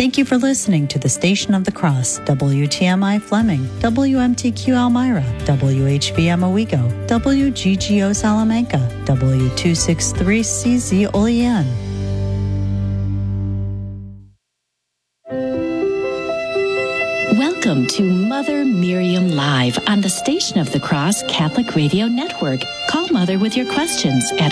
Thank you for listening to the Station of the Cross, WTMI Fleming, WMTQ Elmira, WHVM Owego, WGGO Salamanca, W263CZ Olean. Welcome to Mother Miriam Live on the Station of the Cross Catholic Radio Network. Call Mother with your questions at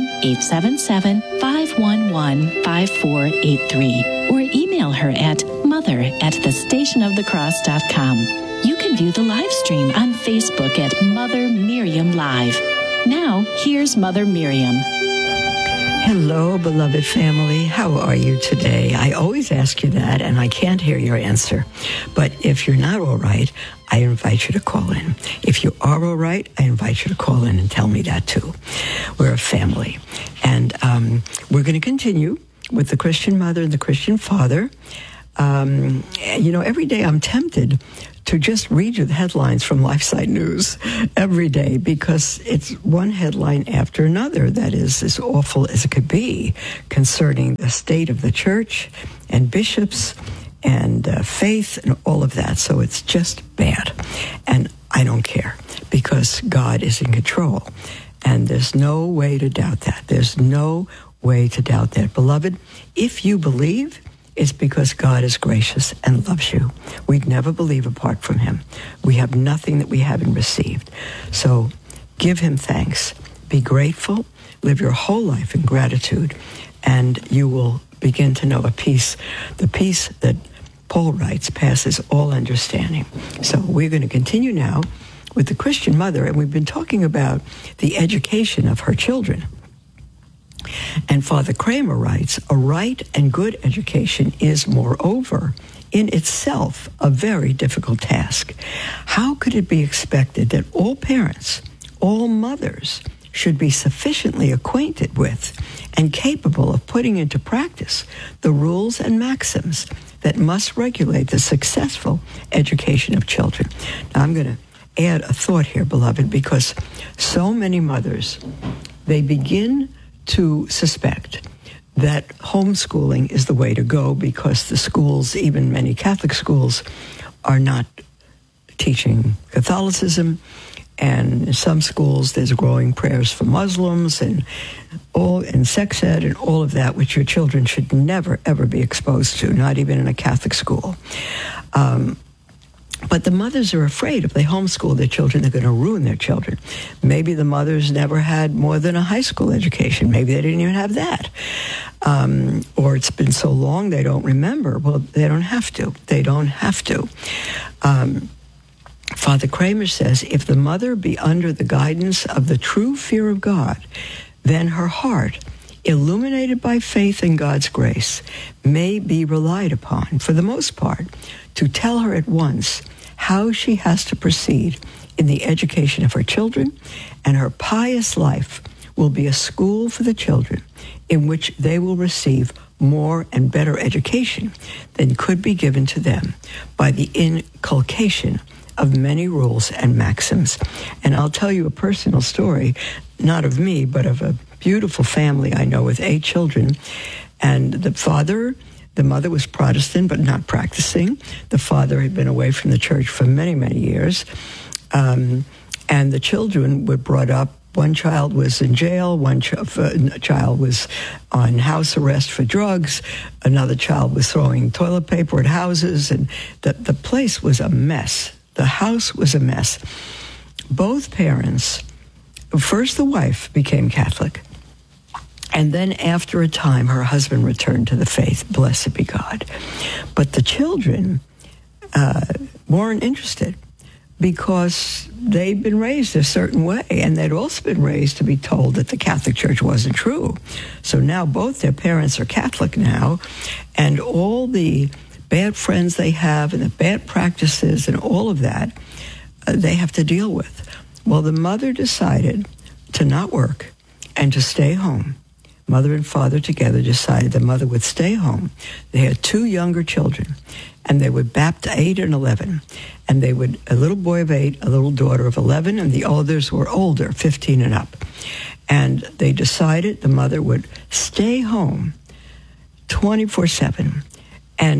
1-877-511-5483 or email her at mother@thestationofthecross.com. You can view the live stream on Facebook at Mother Miriam Live. Now, here's Mother Miriam. Hello, beloved family. How are you today? I always ask you that, and I can't hear your answer. But if you're not all right, I invite you to call in. If you are all right, I invite you to call in and tell me that too. We're a family. And we're going to continue with the Christian mother and the Christian father. Every day I'm tempted to just read you the headlines from LifeSite News every day, because it's one headline after another that is as awful as it could be concerning the state of the church and bishops and faith and all of that. So it's just bad. And I don't care, because God is in control. And there's no way to doubt that. There's no way to doubt that. Beloved, if you believe, it's because God is gracious and loves you. We'd never believe apart from him. We have nothing that we haven't received. So give him thanks. Be grateful. Live your whole life in gratitude. And you will begin to know a peace. The peace that Paul writes passes all understanding. So we're going to continue now with the Christian mother. And we've been talking about the education of her children. And Father Kramer writes, a right and good education is, moreover, in itself a very difficult task. How could it be expected that all parents, all mothers, should be sufficiently acquainted with and capable of putting into practice the rules and maxims that must regulate the successful education of children? Now, I'm going to add a thought here, beloved, because so many mothers, they begin to suspect that homeschooling is the way to go, because the schools, even many Catholic schools, are not teaching Catholicism. And in some schools, there's growing prayers for Muslims and sex ed and all of that, which your children should never, ever be exposed to, not even in a Catholic school. But the mothers are afraid if they homeschool their children, they're going to ruin their children. Maybe the mothers never had more than a high school education. Maybe they didn't even have that. Or it's been so long they don't remember. Well, they don't have to. They don't have to. Father Kramer says, if the mother be under the guidance of the true fear of God, then her heart, illuminated by faith in God's grace, may be relied upon, for the most part, to tell her at once how she has to proceed in the education of her children, and her pious life will be a school for the children in which they will receive more and better education than could be given to them by the inculcation of many rules and maxims. And I'll tell you a personal story, not of me, but of a beautiful family I know with 8 children. And the mother was Protestant, but not practicing. The father had been away from the church for many, many years. And the children were brought up. One child was in jail. One child was on house arrest for drugs. Another child was throwing toilet paper at houses. And the place was a mess. The house was a mess. Both parents, first the wife became Catholic. And then after a time, her husband returned to the faith, blessed be God. But the children weren't interested, because they'd been raised a certain way, and they'd also been raised to be told that the Catholic Church wasn't true. So now both their parents are Catholic now, and all the bad friends they have and the bad practices and all of that, they have to deal with. Well, the mother decided to not work and to stay home. Mother and father together decided the mother would stay home. They had 2 younger children, and they would baptize 8 and 11. And they would, a little boy of 8, a little daughter of 11, and the others were older, 15 and up. And they decided the mother would stay home 24/7 and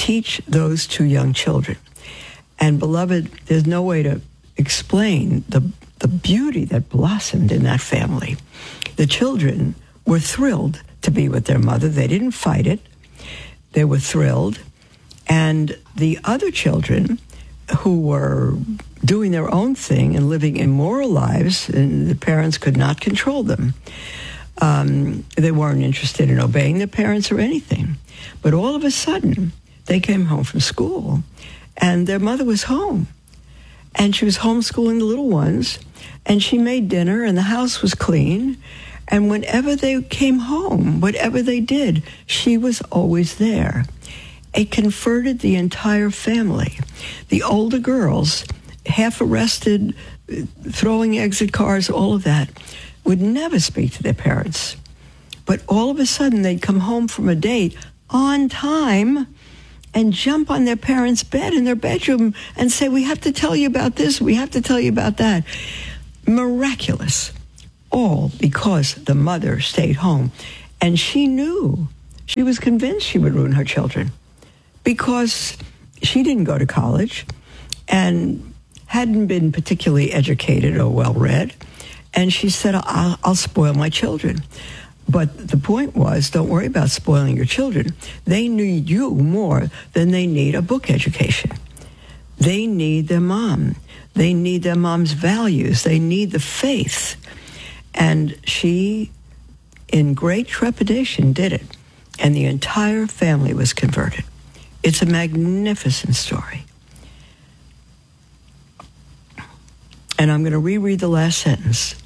teach those two young children. And beloved, there's no way to explain the beauty that blossomed in that family. The children were thrilled to be with their mother. They didn't fight it. They were thrilled. And the other children who were doing their own thing and living immoral lives, and the parents could not control them. They weren't interested in obeying their parents or anything. But all of a sudden, they came home from school, and their mother was home. And she was homeschooling the little ones, and she made dinner, and the house was clean. And whenever they came home, whatever they did, she was always there. It converted the entire family. The older girls, half arrested, throwing exit cars, all of that, would never speak to their parents. But all of a sudden, they'd come home from a date on time and jump on their parents' bed in their bedroom and say, we have to tell you about this, we have to tell you about that. Miraculous. All because the mother stayed home. And she knew, she was convinced she would ruin her children because she didn't go to college and hadn't been particularly educated or well-read. And she said, I'll spoil my children. But the point was, don't worry about spoiling your children. They need you more than they need a book education. They need their mom. They need their mom's values. They need the faith. And she, in great trepidation, did it. And the entire family was converted. It's a magnificent story. And I'm going to reread the last sentence.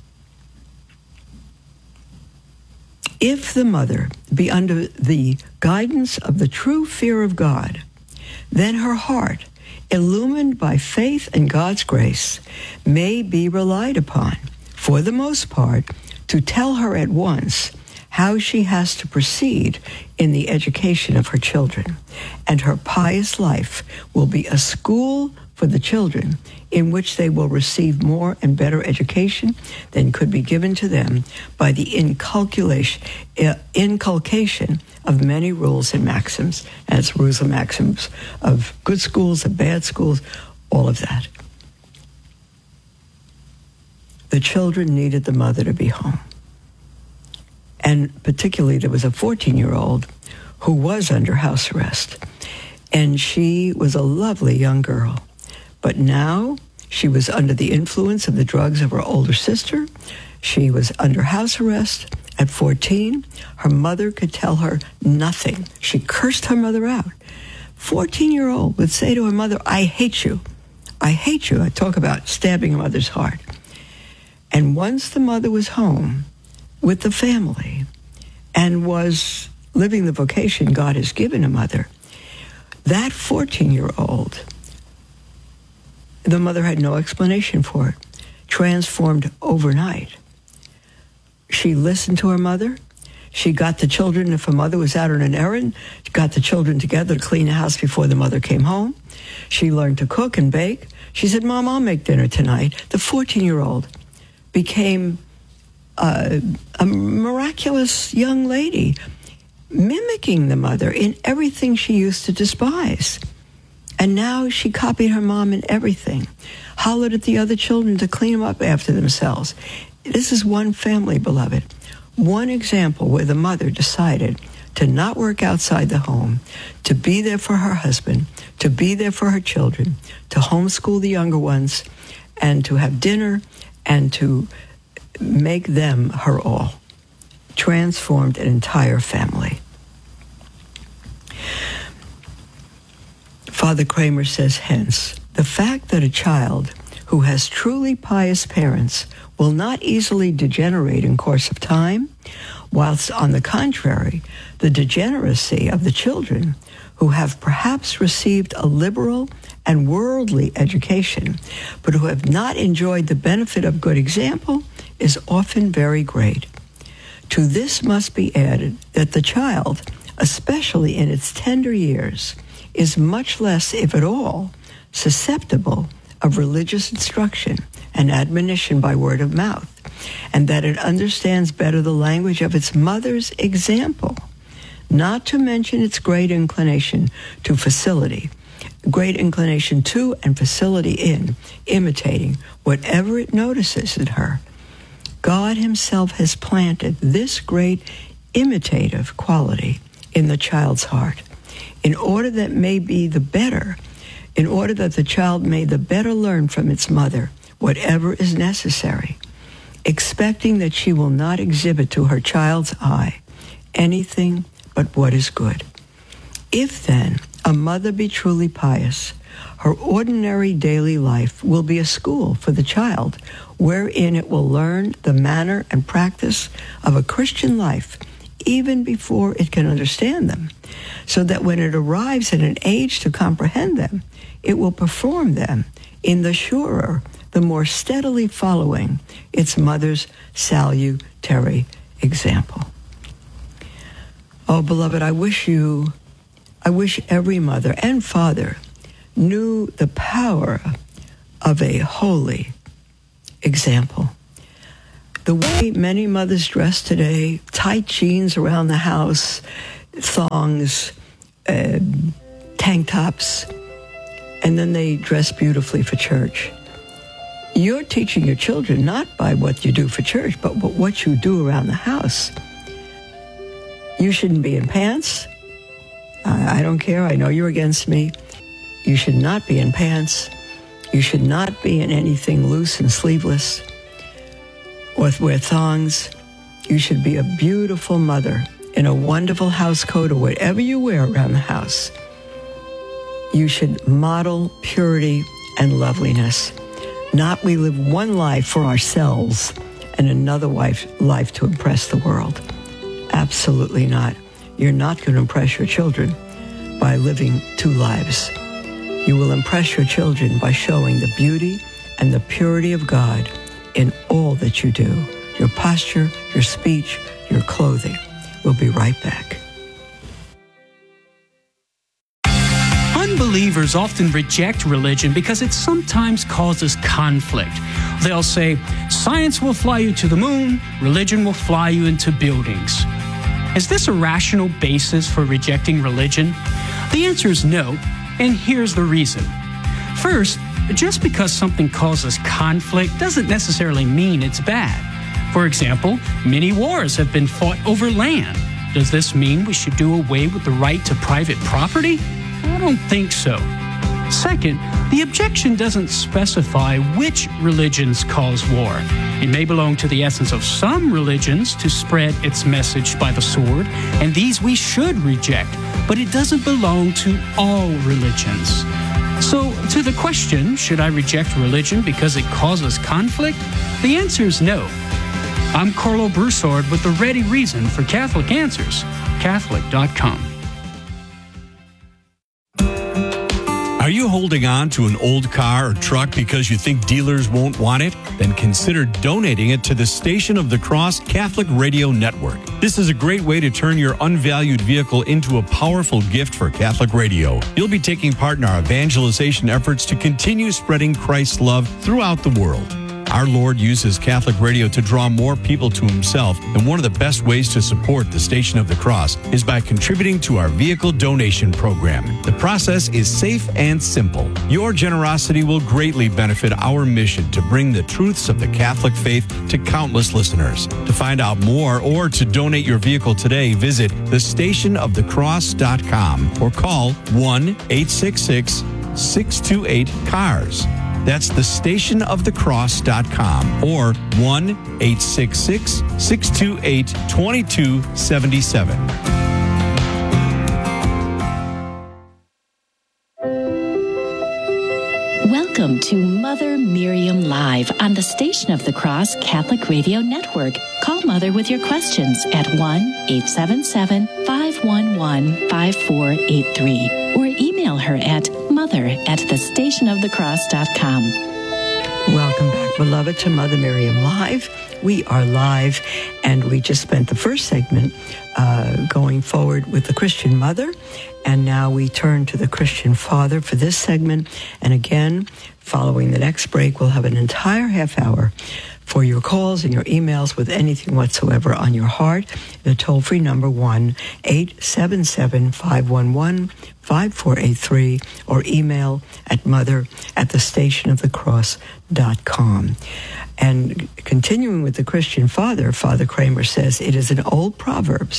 If the mother be under the guidance of the true fear of God, then her heart, illumined by faith and God's grace, may be relied upon, for the most part, to tell her at once how she has to proceed in the education of her children. And her pious life will be a school for the children in which they will receive more and better education than could be given to them by the inculcation of many rules and maxims, as rules and maxims of good schools and bad schools, all of that. The children needed the mother to be home. And particularly there was a 14-year-old who was under house arrest. And she was a lovely young girl. But now she was under the influence of the drugs of her older sister. She was under house arrest at 14. Her mother could tell her nothing. She cursed her mother out. 14-year-old would say to her mother, I hate you. I hate you. I talk about stabbing a mother's heart. And once the mother was home with the family and was living the vocation God has given a mother, that 14-year-old, the mother had no explanation for it, transformed overnight. She listened to her mother. She got the children, if her mother was out on an errand, she got the children together to clean the house before the mother came home. She learned to cook and bake. She said, Mom, I'll make dinner tonight. The 14-year-old became a miraculous young lady, mimicking the mother in everything she used to despise. And now she copied her mom in everything, hollered at the other children to clean them up after themselves. This is one family, beloved. One example where the mother decided to not work outside the home, to be there for her husband, to be there for her children, to homeschool the younger ones, and to have dinner, and to make them her all. Transformed an entire family. Father Kramer says, hence, the fact that a child who has truly pious parents will not easily degenerate in course of time, whilst on the contrary, the degeneracy of the children who have perhaps received a liberal and worldly education, but who have not enjoyed the benefit of good example, is often very great. To this must be added that the child, especially in its tender years, is much less, if at all, susceptible of religious instruction and admonition by word of mouth, and that it understands better the language of its mother's example not to mention its great inclination to and facility in imitating whatever it notices in her. God himself has planted this great imitative quality in the child's heart in order that the child may the better learn from its mother whatever is necessary, expecting that she will not exhibit to her child's eye anything but what is good. If then a mother be truly pious, her ordinary daily life will be a school for the child, wherein it will learn the manner and practice of a Christian life even before it can understand them, so that when it arrives at an age to comprehend them, it will perform them in the surer, the more steadily following its mother's salutary example. Oh, beloved, I wish every mother and father knew the power of a holy example. The way many mothers dress today, tight jeans around the house, thongs, tank tops, and then they dress beautifully for church. You're teaching your children not by what you do for church, but what you do around the house. You shouldn't be in pants. I don't care. I know you're against me. You should not be in pants. You should not be in anything loose and sleeveless or wear thongs. You should be a beautiful mother in a wonderful house coat or whatever you wear around the house. You should model purity and loveliness. Not we live one life for ourselves and another life to impress the world. Absolutely not. You're not going to impress your children by living two lives. You will impress your children by showing the beauty and the purity of God in all that you do. Your posture, your speech, your clothing. We'll be right back. Unbelievers often reject religion because it sometimes causes conflict. They'll say, science will fly you to the moon, religion will fly you into buildings. Is this a rational basis for rejecting religion? The answer is no, and here's the reason. First, just because something causes conflict doesn't necessarily mean it's bad. For example, many wars have been fought over land. Does this mean we should do away with the right to private property? I don't think so. Second, the objection doesn't specify which religions cause war. It may belong to the essence of some religions to spread its message by the sword, and these we should reject, but it doesn't belong to all religions. So, to the question, should I reject religion because it causes conflict? The answer is no. I'm Carlo Broussard with the ready reason for Catholic Answers, Catholic.com. Are you holding on to an old car or truck because you think dealers won't want it? Then consider donating it to the Station of the Cross Catholic Radio Network. This is a great way to turn your unvalued vehicle into a powerful gift for Catholic radio. You'll be taking part in our evangelization efforts to continue spreading Christ's love throughout the world. Our Lord uses Catholic radio to draw more people to himself, and one of the best ways to support the Station of the Cross is by contributing to our vehicle donation program. The process is safe and simple. Your generosity will greatly benefit our mission to bring the truths of the Catholic faith to countless listeners. To find out more or to donate your vehicle today, visit thestationofthecross.com or call 1-866-628-CARS. That's thestationofthecross.com or 1-866-628-2277. Welcome to Mother Miriam Live on the Station of the Cross Catholic Radio Network. Call Mother with your questions at 1-877-511-5483 or email her at mother@thestationofthecross.com. Welcome back, beloved, to Mother Miriam Live. We are live, and we just spent the first segment going forward with the Christian mother, and now we turn to the Christian father for this segment. And again, following the next break, we'll have an entire half hour for your calls and your emails with anything whatsoever on your heart. The toll-free number 1-877-511-5483 or email at mother@thestationofthecross.com. And continuing with the Christian Father, Father Kramer says, it is an old proverb,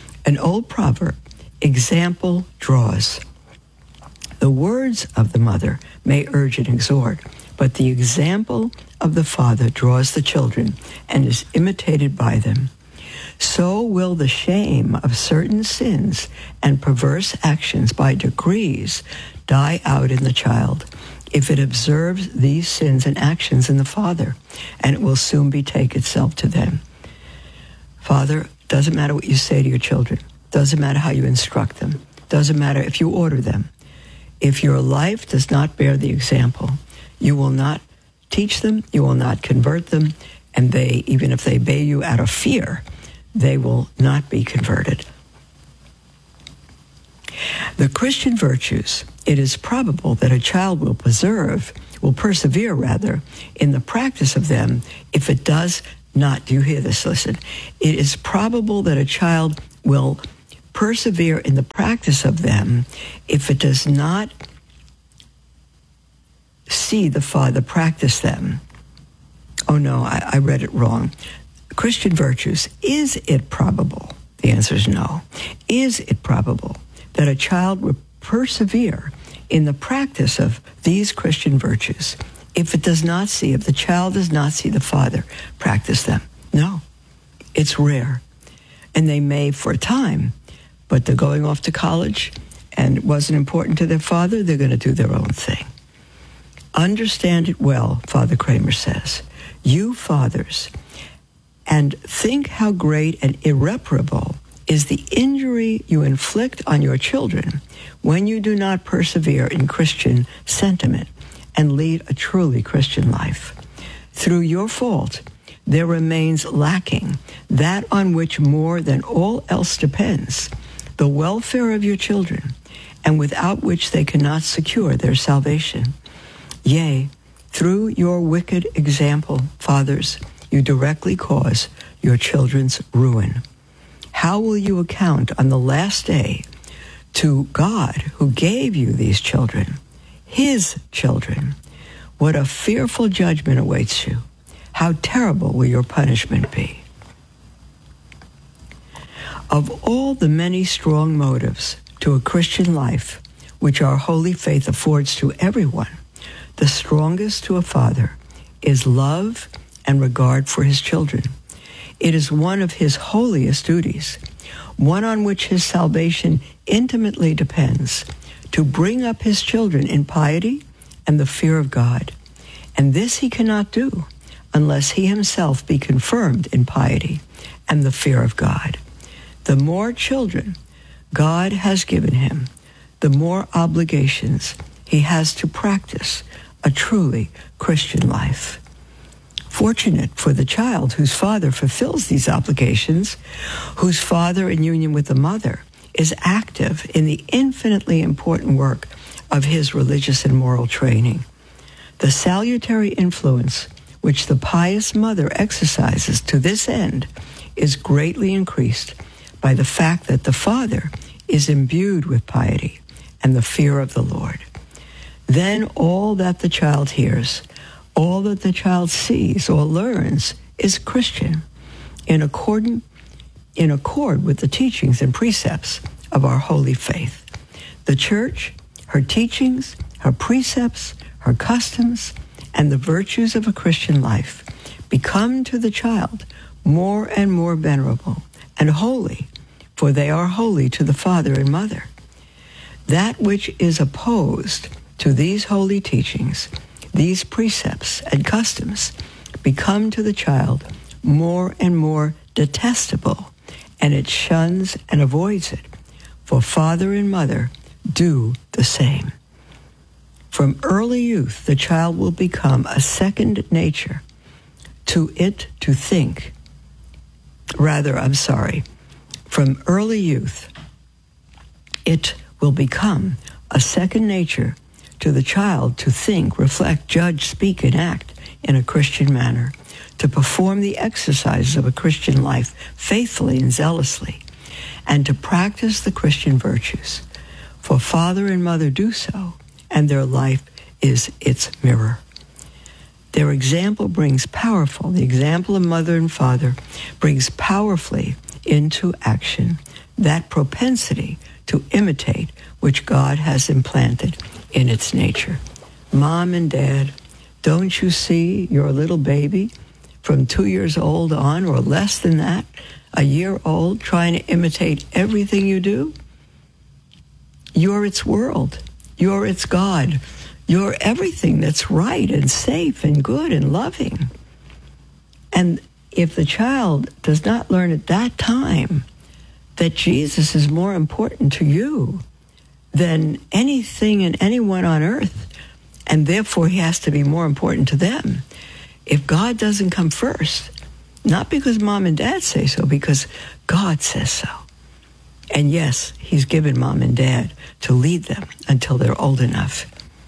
example draws. The words of the mother may urge and exhort, but the example of the father draws the children and is imitated by them. So will the shame of certain sins and perverse actions by degrees die out in the child if it observes these sins and actions in the father, and it will soon betake itself to them. Father, doesn't matter what you say to your children. Doesn't matter how you instruct them. Doesn't matter if you order them. If your life does not bear the example, you will not teach them, you will not convert them, and they, even if they obey you out of fear, they will not be converted. The Christian virtues, it is probable that a child will persevere in the practice of them if it does not, do you hear this? Listen. It is probable that a child will persevere in the practice of them if it does not see the father practice them. Oh no, I read it wrong. Christian virtues, is it probable? The answer is no. Is it probable that a child will persevere in the practice of these Christian virtues if it does not see, if the child does not see the father practice them? No, it's rare. And they may for a time, but they're going off to college and it wasn't important to their father, they're going to do their own thing. Understand it well, Father Kramer says, you fathers, and think how great and irreparable is the injury you inflict on your children when you do not persevere in Christian sentiment and lead a truly Christian life. Through your fault, there remains lacking that on which more than all else depends, the welfare of your children, and without which they cannot secure their salvation. Yea, through your wicked example, fathers, you directly cause your children's ruin. How will you account on the last day to God who gave you these children, his children? What a fearful judgment awaits you. How terrible will your punishment be? Of all the many strong motives to a Christian life, which our holy faith affords to everyone, the strongest to a father is love and regard for his children. It is one of his holiest duties, one on which his salvation intimately depends, to bring up his children in piety and the fear of God. And this he cannot do unless he himself be confirmed in piety and the fear of God. The more children God has given him, the more obligations he has to practice a truly Christian life. Fortunate for the child whose father fulfills these obligations, whose father in union with the mother is active in the infinitely important work of his religious and moral training. The salutary influence which the pious mother exercises to this end is greatly increased by the fact that the father is imbued with piety and the fear of the Lord. Then all that the child hears, all that the child sees or learns is Christian, in accord with the teachings and precepts of our holy faith. The church, her teachings, her precepts, her customs, and the virtues of a Christian life become to the child more and more venerable and holy, for they are holy to the father and mother. That which is opposed to these holy teachings, these precepts and customs, become to the child more and more detestable, and it shuns and avoids it, for father and mother do the same. From early youth, the child will become a second nature to it to think. From early youth, it will become a second nature to the child to think, reflect, judge, speak, and act in a Christian manner, to perform the exercises of a Christian life faithfully and zealously, and to practice the Christian virtues. For father and mother do so, and their life is its mirror. Their example brings the example of mother and father brings powerfully into action that propensity to imitate which God has implanted in its nature. Mom and Dad, don't you see your little baby from 2 years old on, or less than that, a year old, trying to imitate everything you do? You're its world. You're its God. You're everything that's right and safe and good and loving. And if the child does not learn at that time that Jesus is more important to you than anything and anyone on earth, and therefore he has to be more important to them, if God doesn't come first, not because mom and dad say so, because God says so. And yes, he's given mom and dad to lead them until they're old enough.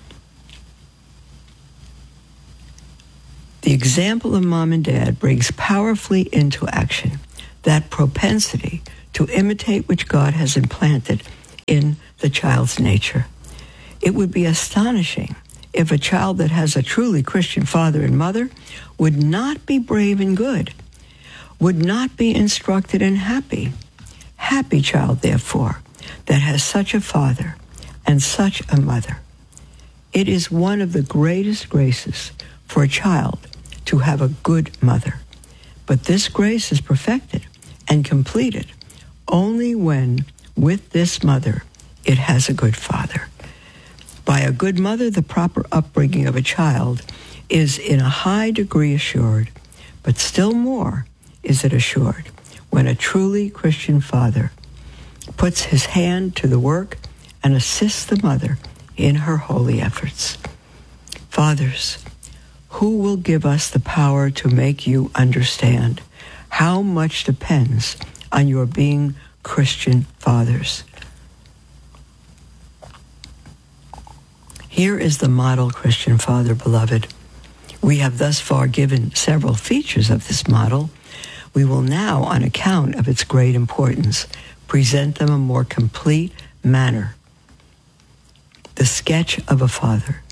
The example of mom and dad brings powerfully into action that propensity to imitate which God has implanted in the child's nature. It would be astonishing if a child that has a truly Christian father and mother would not be brave and good, would not be instructed and happy. Happy child, therefore, that has such a father and such a mother. It is one of the greatest graces for a child to have a good mother. But this grace is perfected and completed only when, with this mother, it has a good father. By a good mother, the proper upbringing of a child is in a high degree assured, but still more is it assured when a truly Christian father puts his hand to the work and assists the mother in her holy efforts. Fathers, who will give us the power to make you understand how much depends on your being Christian fathers? Here is the model Christian father, beloved. We have thus far given several features of this model. We will now, on account of its great importance, present them in a more complete manner. The sketch of a father.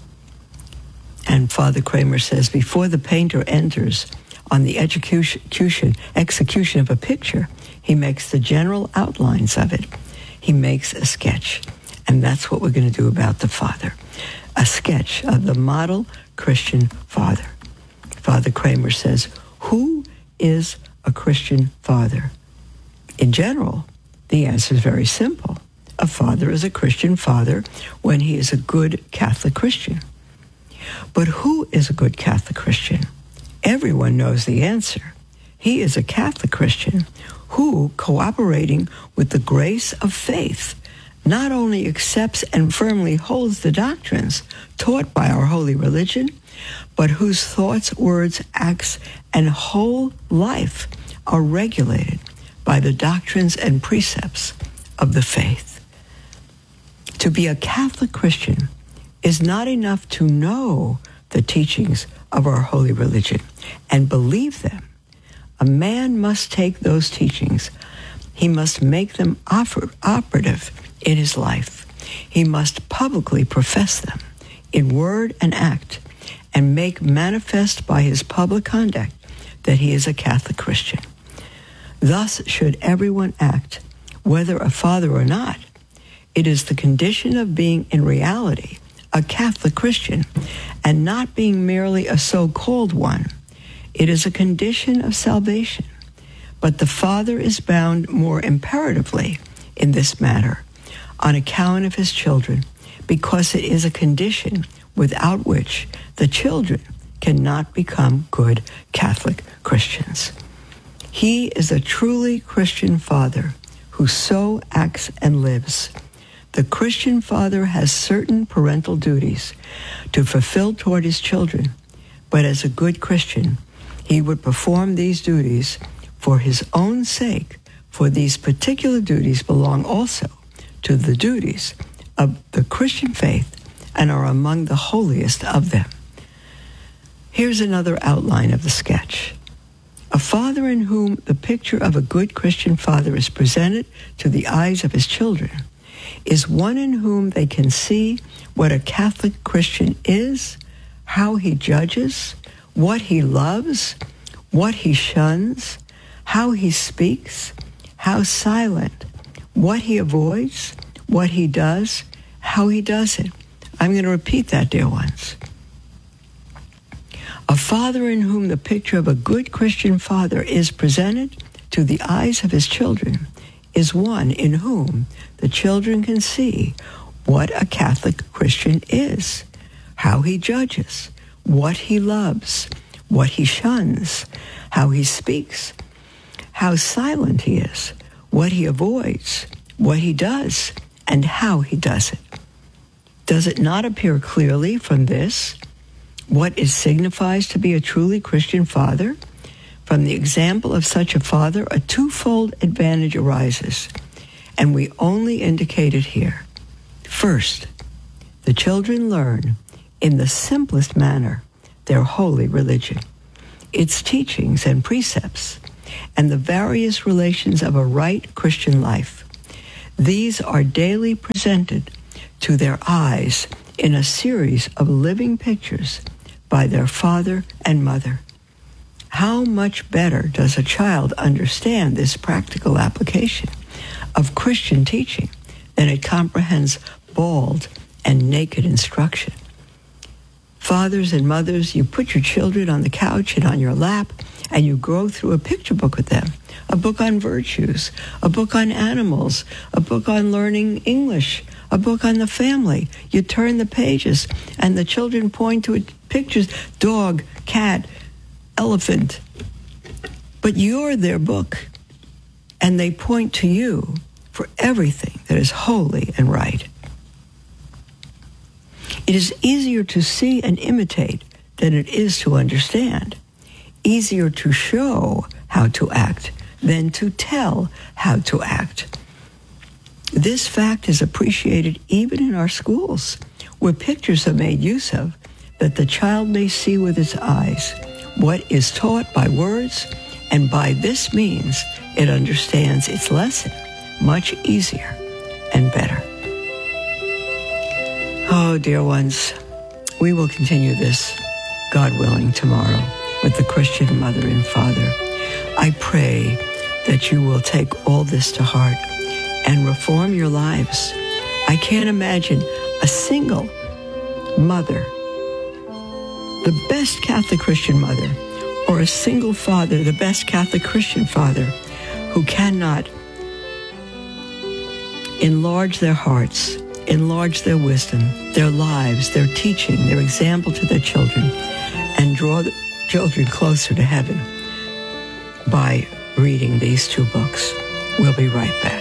And Father Kramer says, before the painter enters on the execution of a picture, he makes the general outlines of it. He makes a sketch. And that's what we're going to do about the father. A sketch of the model Christian father. Father Kramer says, who is a Christian father? In general, the answer is very simple. A father is a Christian father when he is a good Catholic Christian. But who is a good Catholic Christian? Everyone knows the answer. He is a Catholic Christian who, cooperating with the grace of faith, not only accepts and firmly holds the doctrines taught by our holy religion, but whose thoughts, words, acts, and whole life are regulated by the doctrines and precepts of the faith. To be a Catholic Christian is not enough to know the teachings of our holy religion and believe them. A man must take those teachings. He must make them operative in his life. He must publicly profess them in word and act and make manifest by his public conduct that he is a Catholic Christian. Thus should everyone act, whether a father or not. It is the condition of being in reality a Catholic Christian and not being merely a so-called one. It is a condition of salvation. But the father is bound more imperatively in this matter on account of his children, because it is a condition without which the children cannot become good Catholic Christians. He is a truly Christian father who so acts and lives. The Christian father has certain parental duties to fulfill toward his children, but as a good Christian, he would perform these duties for his own sake, for these particular duties belong also to the duties of the Christian faith and are among the holiest of them. Here's another outline of the sketch. A father in whom the picture of a good Christian father is presented to the eyes of his children is one in whom they can see what a Catholic Christian is, how he judges, what he loves, what he shuns, how he speaks, how silent, what he avoids, what he does, how he does it. I'm going to repeat that, dear ones. A father in whom the picture of a good Christian father is presented to the eyes of his children is one in whom the children can see what a Catholic Christian is, how he judges, what he loves, what he shuns, how he speaks, how silent he is, what he avoids, what he does, and how he does it. Does it not appear clearly from this what it signifies to be a truly Christian father? From the example of such a father, a twofold advantage arises, and we only indicate it here. First, the children learn in the simplest manner their holy religion, its teachings and precepts, and the various relations of a right Christian life. These are daily presented to their eyes in a series of living pictures by their father and mother. How much better does a child understand this practical application of Christian teaching than it comprehends bald and naked instruction? Fathers and mothers, you put your children on the couch and on your lap, and you go through a picture book with them, a book on virtues, a book on animals, a book on learning English, a book on the family. You turn the pages, and the children point to pictures, dog, cat, elephant. But you're their book, and they point to you for everything that is holy and right. It is easier to see and imitate than it is to understand. Easier to show how to act than to tell how to act. This fact is appreciated even in our schools, where pictures are made use of, that the child may see with its eyes what is taught by words, and by this means it understands its lesson much easier and better. Oh, dear ones, we will continue this, God willing, tomorrow with the Christian mother and father. I pray that you will take all this to heart and reform your lives. I can't imagine a single mother, the best Catholic Christian mother, or a single father, the best Catholic Christian father, who cannot enlarge their hearts, enlarge their wisdom, their lives, their teaching, their example to their children, and draw the children closer to heaven by reading these two books. We'll be right back.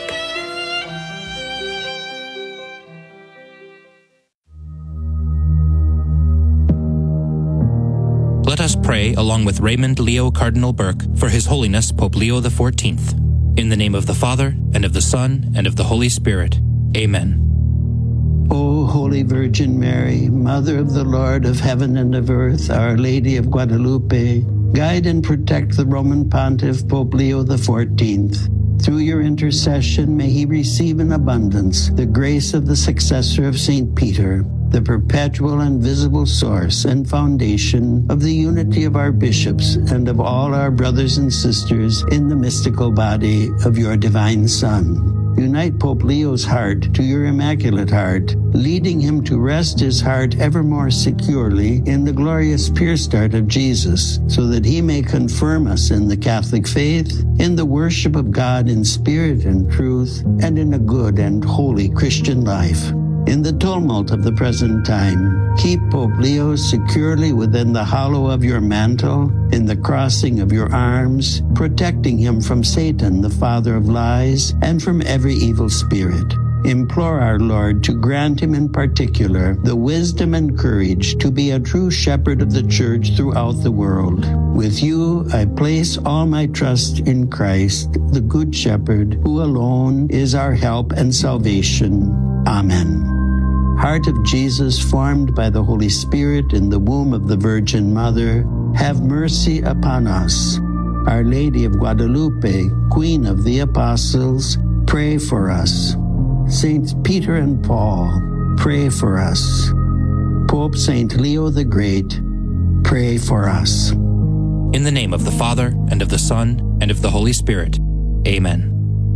Let us pray along with Raymond Leo Cardinal Burke for His Holiness Pope Leo XIV. In the name of the Father, and of the Son, and of the Holy Spirit. Amen. O Holy Virgin Mary, Mother of the Lord of heaven and of earth, Our Lady of Guadalupe, guide and protect the Roman Pontiff Pope Leo XIV. Through your intercession, may he receive in abundance the grace of the successor of St. Peter, the perpetual and visible source and foundation of the unity of our bishops and of all our brothers and sisters in the mystical body of your divine Son. Unite Pope Leo's heart to your Immaculate Heart, leading him to rest his heart ever more securely in the glorious pierced heart of Jesus, so that he may confirm us in the Catholic faith, in the worship of God in spirit and truth, and in a good and holy Christian life. In the tumult of the present time, keep Pope Leo securely within the hollow of your mantle, in the crossing of your arms, protecting him from Satan, the father of lies, and from every evil spirit. Implore our Lord to grant him in particular the wisdom and courage to be a true shepherd of the Church throughout the world. With you, I place all my trust in Christ, the Good Shepherd, who alone is our help and salvation. Amen. Heart of Jesus, formed by the Holy Spirit in the womb of the Virgin Mother, have mercy upon us. Our Lady of Guadalupe, Queen of the Apostles, pray for us. Saints Peter and Paul, pray for us. Pope Saint Leo the Great, pray for us. In the name of the Father, and of the Son, and of the Holy Spirit. Amen.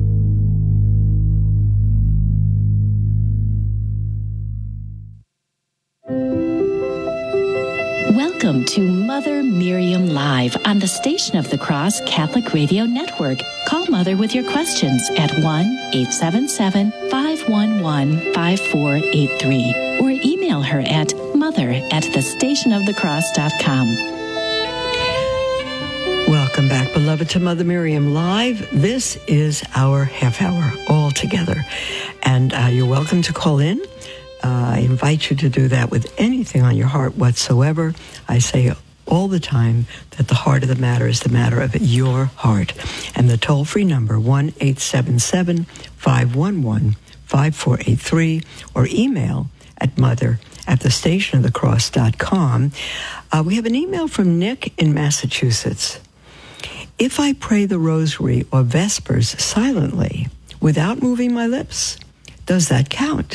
Welcome to Mother Miriam Live on the Station of the Cross Catholic Radio Network. Call Mother with your questions at 1-877-511-5483 or email her at mother@thestationofthecross.com. Welcome back, beloved, to Mother Miriam Live. This is our half hour all together. And you're welcome to call in. I invite you to do that with anything on your heart whatsoever. I say all the time that the heart of the matter is the matter of your heart. And the toll-free number, 1-877-511-5483, or email at mother@thestationofthecross.com. We have an email from Nick in Massachusetts. If I pray the rosary or vespers silently, without moving my lips, does that count?